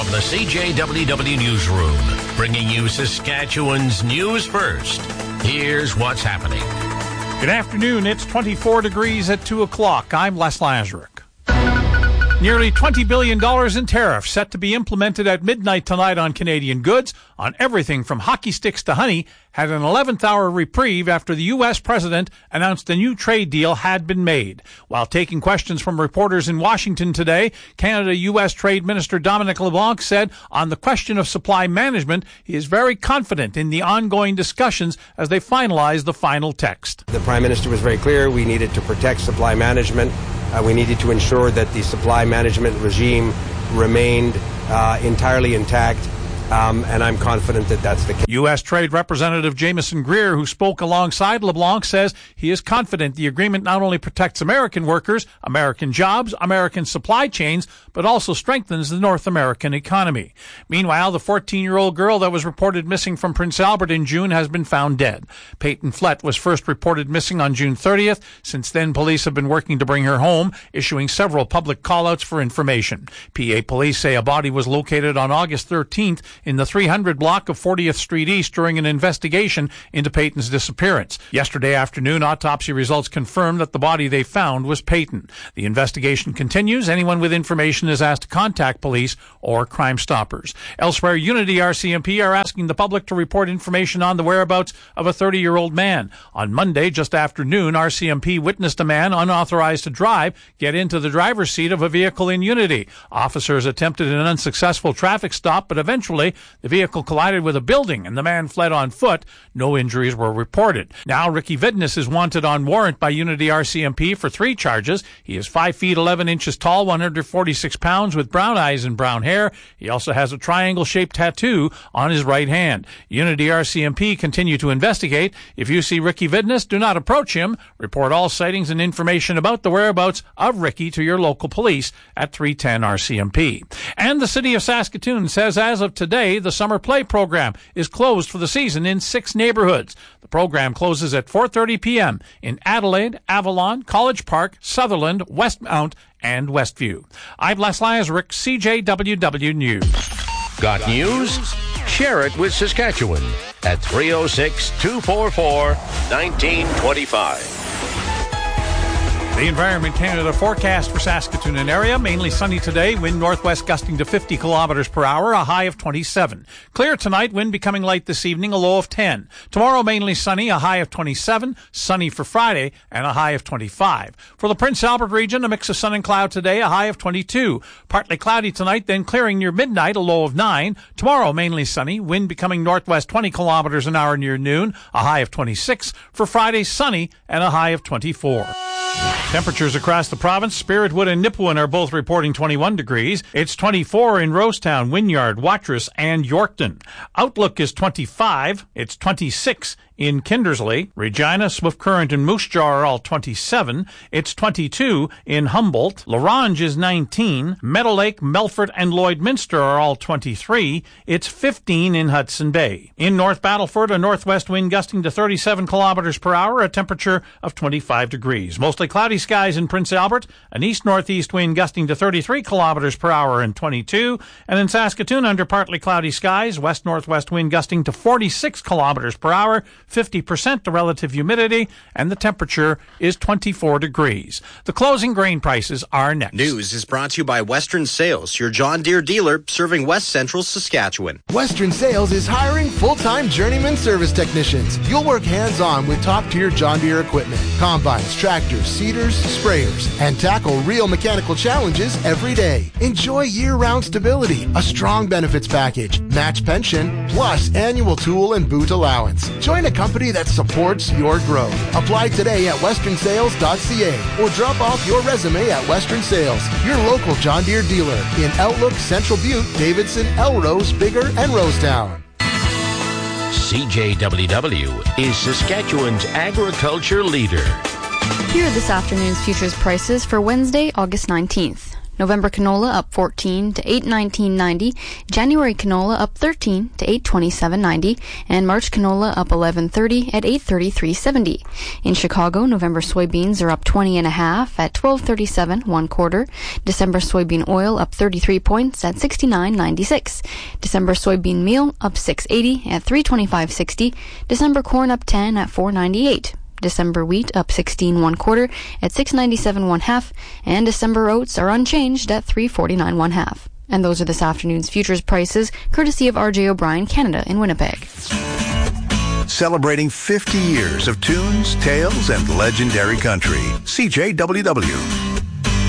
From the CJWW Newsroom, bringing you Saskatchewan's news first. Here's what's happening. Good afternoon. It's 24 degrees at 2 o'clock. I'm Les Lazaruk. Nearly $20 billion in tariffs set to be implemented at midnight tonight on Canadian goods, on everything from hockey sticks to honey, had an 11th-hour reprieve after the U.S. president announced a new trade deal had been made. While taking questions from reporters in Washington today, Canada-U.S. Trade Minister Dominic LeBlanc said on the question of supply management, he is very confident in the ongoing discussions as they finalize the final text. The Prime Minister was very clear we needed to protect supply management. We needed to ensure that the supply management regime remained entirely intact. And I'm confident that that's the case. U.S. Trade Representative Jameson Greer, who spoke alongside LeBlanc, says he is confident the agreement not only protects American workers, American jobs, American supply chains, but also strengthens the North American economy. Meanwhile, the 14-year-old girl that was reported missing from Prince Albert in June has been found dead. Peyton Flett was first reported missing on June 30th. Since then, police have been working to bring her home, issuing several public call-outs for information. PA police say a body was located on August 13th in the 300 block of 40th Street East during an investigation into Peyton's disappearance. Yesterday afternoon, autopsy results confirmed that the body they found was Peyton. The investigation continues. Anyone with information is asked to contact police or Crime Stoppers. Elsewhere, Unity RCMP are asking the public to report information on the whereabouts of a 30-year-old man. On Monday, just after noon, RCMP witnessed a man unauthorized to drive get into the driver's seat of a vehicle in Unity. Officers attempted an unsuccessful traffic stop, but eventually the vehicle collided with a building and the man fled on foot. No injuries were reported. Now, Ricky Vidness is wanted on warrant by Unity RCMP for 3 charges. He is 5 feet 11 inches tall, 146 pounds, with brown eyes and brown hair. He also has a triangle-shaped tattoo on his right hand. Unity RCMP continue to investigate. If you see Ricky Vidness, do not approach him. Report all sightings and information about the whereabouts of Ricky to your local police at 310 RCMP. And the City of Saskatoon says as of today, the summer play program is closed for the season in 6 neighborhoods. The program closes at 4:30 p.m. in Adelaide, Avalon, College Park, Sutherland, Westmount, and Westview. I'm Les Lazaruk, CJWW News. Got news? Share it with Saskatchewan at 306-244-1925. The Environment Canada forecast for Saskatoon and area, mainly sunny today, wind northwest gusting to 50 kilometers per hour, a high of 27. Clear tonight, wind becoming light this evening, a low of 10. Tomorrow, mainly sunny, a high of 27. Sunny for Friday, and a high of 25. For the Prince Albert region, a mix of sun and cloud today, a high of 22. Partly cloudy tonight, then clearing near midnight, a low of 9. Tomorrow, mainly sunny, wind becoming northwest 20 kilometers an hour near noon, a high of 26. For Friday, sunny, and a high of 24. Temperatures across the province, Spiritwood and Nipawin are both reporting 21 degrees. It's 24 in Rosetown, Wynyard, Watrous, and Yorkton. Outlook is 25. It's 26 in Kindersley. Regina, Swift Current, and Moose Jaw are all 27. It's 22 in Humboldt. Larange is 19. Meadow Lake, Melfort, and Lloydminster are all 23. It's 15 in Hudson Bay. In North Battleford, a northwest wind gusting to 37 kilometers per hour, a temperature of 25 degrees. Mostly cloudy skies in Prince Albert, an east-northeast wind gusting to 33 kilometers per hour and 22. And in Saskatoon, under partly cloudy skies, west-northwest wind gusting to 46 kilometers per hour, 50% the relative humidity, and the temperature is 24 degrees. The closing grain prices are next. News is brought to you by Western Sales, your John Deere dealer serving West Central Saskatchewan. Western Sales is hiring full-time journeyman service technicians. You'll work hands-on with top-tier John Deere equipment, combines, tractors, seeders, sprayers, and tackle real mechanical challenges every day. Enjoy year-round stability, a strong benefits package, match pension, plus annual tool and boot allowance. Join a company that supports your growth. Apply today at westernsales.ca or drop off your resume at Western Sales, your local John Deere dealer in Outlook, Central Butte, Davidson, Elrose, Bigger, and Rosetown. CJWW is Saskatchewan's agriculture leader. Here are this afternoon's futures prices for Wednesday, August 19th. November canola up 14 to $8.19.90. January canola up 13 to $8.27.90. And March canola up $11.30 at $8.33.70. In Chicago, November soybeans are up 20.5 at $12.37 1 quarter. December soybean oil up 33 points at $69.96. December soybean meal up $6.80 at $3.25.60. December corn up 10 at $4.98. December wheat up 16 1 quarter at $6.97 1/2, and December oats are unchanged at $3.49 1/2. And those are this afternoon's futures prices, courtesy of R.J. O'Brien, Canada in Winnipeg. Celebrating 50 years of tunes, tales, and legendary country. CJWW.